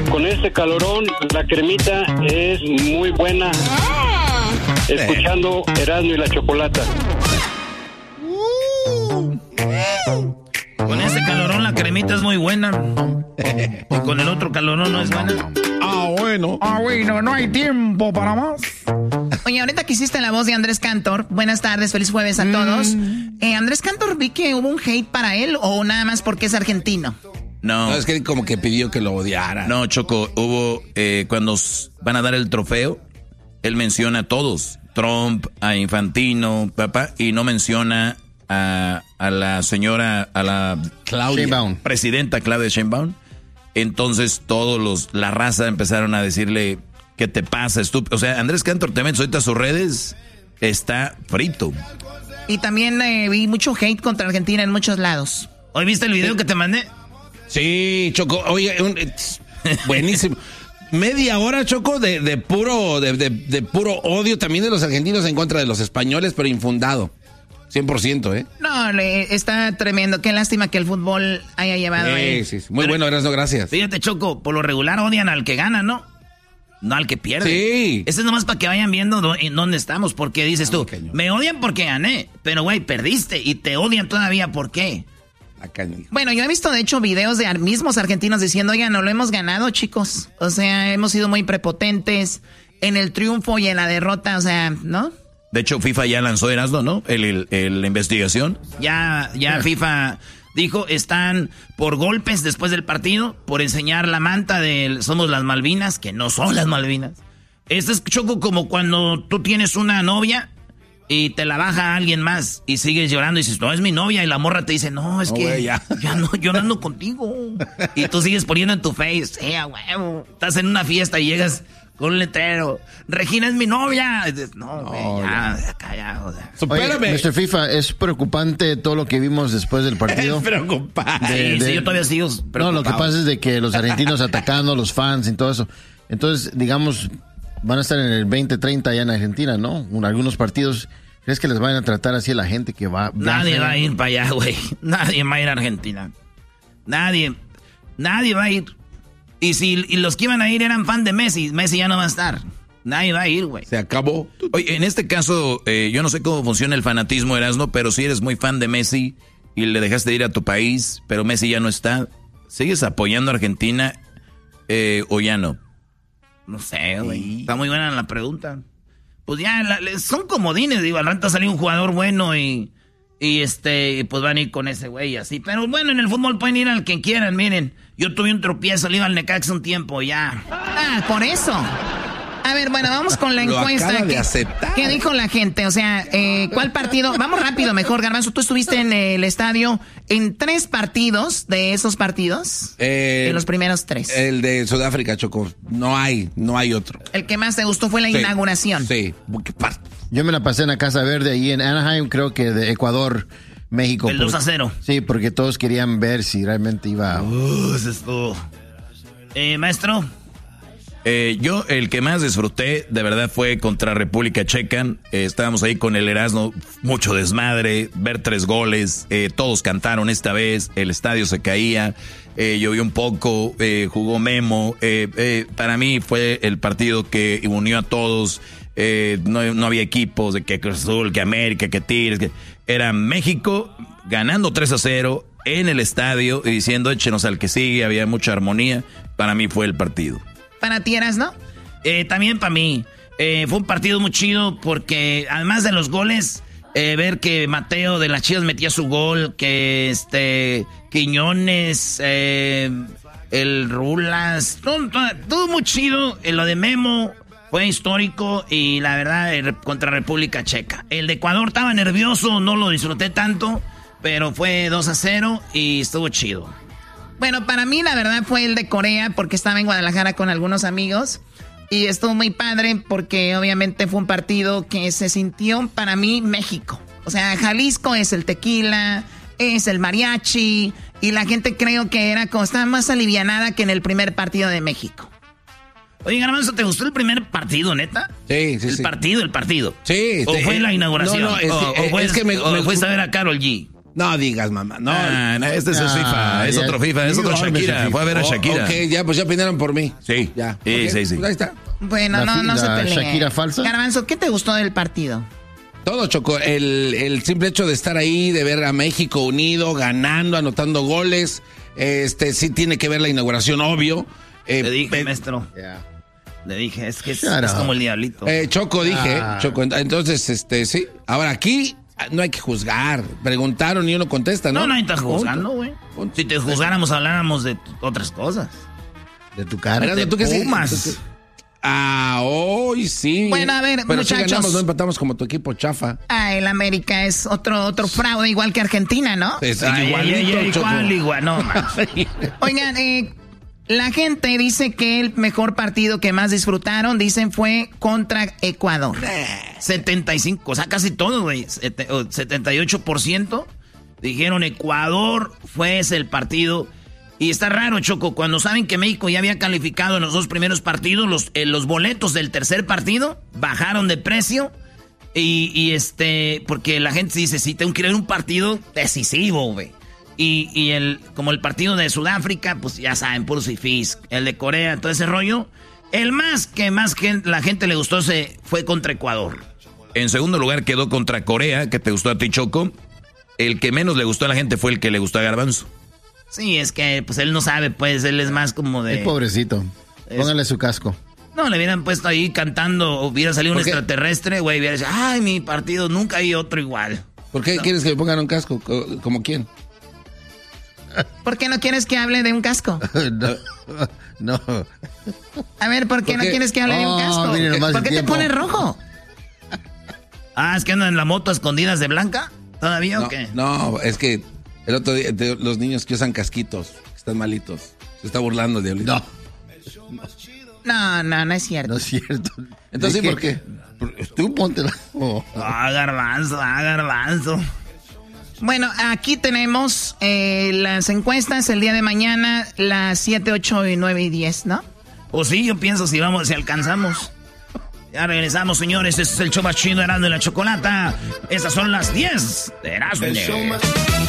con este calorón, la cremita es muy buena. Escuchando Erasmo y la Chocolata. Con este calorón la cremita es muy buena. Y con el otro calorón no es buena. Bueno, no hay tiempo para más. Oye, ahorita que hiciste la voz de Andrés Cantor, buenas tardes, feliz jueves a todos. Andrés Cantor, vi que hubo un hate para él o nada más porque es argentino. No, es que como que pidió que lo odiara. No, Choco, hubo, cuando van a dar el trofeo, él menciona a todos. Trump, a Infantino, papá, y no menciona a la señora, a la presidenta Claudia Sheinbaum. Entonces la raza empezaron a decirle, ¿qué te pasa, estúpido? O sea, Andrés Cantor, te metes ahorita a sus redes, está frito. Y también vi mucho hate contra Argentina en muchos lados. ¿Hoy viste el video que te mandé? Sí, Choco, oye, buenísimo. Media hora, Choco, de puro odio también de los argentinos en contra de los españoles, pero infundado. 100%, ¿eh? No, está tremendo. Qué lástima que el fútbol haya llevado ahí. Sí. Muy bueno, Erasmo, gracias. Fíjate, Choco, por lo regular odian al que gana, ¿no? No al que pierde. Sí. Ese es nomás para que vayan viendo en dónde estamos, porque dices tú, me odian porque gané, pero güey, perdiste y te odian todavía, ¿por qué? Bueno, yo he visto de hecho videos de mismos argentinos diciendo, oigan, no lo hemos ganado, chicos. O sea, hemos sido muy prepotentes en el triunfo y en la derrota, o sea, ¿no? De hecho, FIFA ya lanzó, Erasmo, ¿no? La investigación. Ya FIFA dijo, están por golpes después del partido, por enseñar la manta de somos las Malvinas, que no son las Malvinas. Esto es, Choco, como cuando tú tienes una novia y te la baja alguien más y sigues llorando y dices, no, es mi novia, y la morra te dice, no, es que güey, ya no, yo no ando contigo. Y tú sigues poniendo en tu face, huevo. Estás en una fiesta y llegas con un letrero, Regina es mi novia. Y dices, no, güey, ya, callado. Oye, Mr. FIFA, es preocupante todo lo que vimos después del partido. Es preocupante. Sí, yo todavía sigo preocupado. No, lo que pasa es de que los argentinos atacando a los fans y todo eso. Entonces, digamos, van a estar en el 2030 allá en Argentina, ¿no? Algunos partidos, ¿crees que les van a tratar así a la gente que va? Nadie va a ir para allá, güey. Nadie va a ir a Argentina. Nadie va a ir. Y los que iban a ir eran fan de Messi, Messi ya no va a estar. Nadie va a ir, güey. Se acabó. Oye, en este caso, yo no sé cómo funciona el fanatismo, Erasmo, pero si eres muy fan de Messi y le dejaste de ir a tu país, pero Messi ya no está, ¿sigues apoyando a Argentina o ya no? No sé, güey. Está muy buena la pregunta. Pues ya, son comodines, digo, al rato salió un jugador bueno y pues van a ir con ese güey así. Pero bueno, en el fútbol pueden ir al que quieran, miren. Yo tuve un tropiezo, le iba al Necaxa un tiempo, ya. Por eso. A ver, bueno, vamos con la encuesta. ¿Qué dijo la gente? O sea, ¿cuál partido? Vamos rápido, mejor, Garbanzo. ¿Tú estuviste en el estadio en 3 partidos de esos partidos? En los primeros 3. El de Sudáfrica, Choco. No hay otro. El que más te gustó fue la inauguración. Sí. Yo me la pasé en la Casa Verde, ahí en Anaheim, creo que de Ecuador, México. El 2-0. Sí, porque todos querían ver si realmente iba... Eso es todo. Maestro. Yo el que más disfruté de verdad fue contra República Checa. Estábamos ahí con el Erasmo, mucho desmadre, ver 3 goles, todos cantaron esta vez, el estadio se caía, llovió un poco, jugó Memo. Para mí fue el partido que unió a todos. No había equipos de que Cruz Azul, que América, que Tigres, que era México ganando 3-0 en el estadio y diciendo échenos al que sigue, había mucha armonía. Para mí fue el partido. ¿Para ti eras, no? También para mí. Fue un partido muy chido porque además de los goles, ver que Mateo de las Chivas metía su gol, que Quiñones, el Rulas, todo muy chido. Lo de Memo fue histórico y la verdad contra República Checa. El de Ecuador estaba nervioso, no lo disfruté tanto, pero fue 2-0 y estuvo chido. Bueno, para mí la verdad fue el de Corea porque estaba en Guadalajara con algunos amigos y estuvo muy padre porque obviamente fue un partido que se sintió para mí México. O sea, Jalisco es el tequila, es el mariachi y la gente creo que estaba más alivianada que en el primer partido de México. Oye, Garbanzo, ¿te gustó el primer partido, neta? Sí. El partido. Sí. ¿O fue la inauguración? No, ¿O fuiste a ver a Karol G? No digas, mamá. No, este es FIFA. Es otro FIFA. Es otro Shakira. Fue a ver a Shakira. Ok, ya, pues ya opinaron por mí. Sí. Ya. Sí, Okay, sí. Pues ahí está. Bueno, no se peleen. Shakira falsa. Garbanzo, ¿qué te gustó del partido? Todo, Choco. El simple hecho de estar ahí, de ver a México unido, ganando, anotando goles. Sí tiene que ver la inauguración, obvio. Le dije, maestro. Le dije, es que es como el diablito. Choco, dije. Choco, entonces, sí. Ahora aquí no hay que juzgar. Preguntaron y uno contesta, ¿no? No hay que estar juzgando, güey. Si te juzgáramos, habláramos de otras cosas. De tu cara. De ¿tú qué Pumas. Hoy sí. Bueno, a ver, pero muchachos. Si ganamos, no empatamos como tu equipo chafa. El América es otro fraude, igual que Argentina, ¿no? Igual, no, man. Oigan, la gente dice que el mejor partido que más disfrutaron, dicen, fue contra Ecuador. 75, o sea, casi todo, güey. 78% dijeron Ecuador fue ese el partido. Y está raro, Choco, cuando saben que México ya había calificado en los 2 primeros partidos, los boletos del tercer partido bajaron de precio. Y porque la gente dice, sí, tengo que ir a un partido decisivo, güey. Y como el partido de Sudáfrica, pues ya saben, puros fifís. El de Corea, todo ese rollo. El que la gente le gustó fue contra Ecuador. En segundo lugar quedó contra Corea, que te gustó a ti, Choco. El que menos le gustó a la gente fue el que le gustó a Garbanzo. Sí, es que pues él no sabe, pues él es más como de... El pobrecito. Póngale su casco. No, le hubieran puesto ahí cantando, hubiera salido un extraterrestre, güey, hubiera dicho, ay, mi partido, nunca hay otro igual. ¿Por qué quieres que me pongan un casco? ¿Como quién? ¿Por qué no quieres que hable de un casco? No. A ver, ¿por qué no quieres que hable de un casco? ¿Por qué te pones rojo? ¿Es que andan en la moto escondidas de Blanca? ¿Todavía o qué? No, es que el otro día, los niños que usan casquitos, que están malitos, se está burlando de Diablito. No es cierto. No es cierto. Entonces, ¿por qué? Tú póntela. Garbanzo. Bueno, aquí tenemos las encuestas el día de mañana, las 7, 8, 9 y 10, ¿no? Pues sí, yo pienso si alcanzamos. Ya regresamos, señores. Este es el show más chido, Erasmo y la Chocolata. Estas son las 10 de Erasmo.